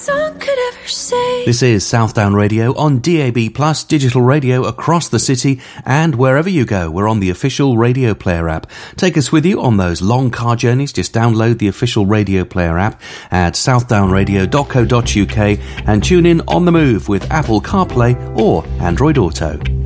Song could ever say. This is Southdown Radio on DAB+, digital radio across the city, and wherever you go, we're on the official Radio Player app. Take us with you on those long car journeys. Just download the official Radio Player app at southdownradio.co.uk and tune in on the move with Apple CarPlay or Android Auto.